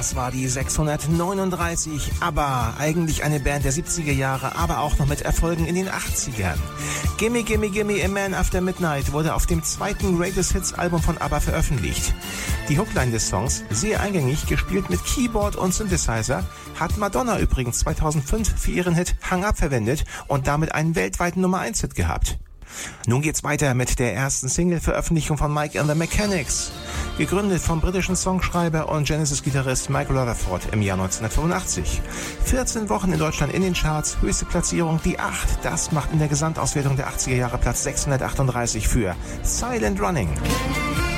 Das war die 639, ABBA, eigentlich eine Band der 70er Jahre, aber auch noch mit Erfolgen in den 80ern. Gimme Gimme Gimme A Man After Midnight wurde auf dem zweiten Greatest Hits Album von ABBA veröffentlicht. Die Hookline des Songs, sehr eingängig, gespielt mit Keyboard und Synthesizer, hat Madonna übrigens 2005 für ihren Hit Hang Up verwendet und damit einen weltweiten Nummer-1-Hit gehabt. Nun geht's weiter mit der ersten Single-Veröffentlichung von Mike and the Mechanics. Gegründet vom britischen Songschreiber und Genesis-Gitarrist Mike Rutherford im Jahr 1985. 14 Wochen in Deutschland in den Charts, höchste Platzierung die 8. Das macht in der Gesamtauswertung der 80er Jahre Platz 638 für Silent Running.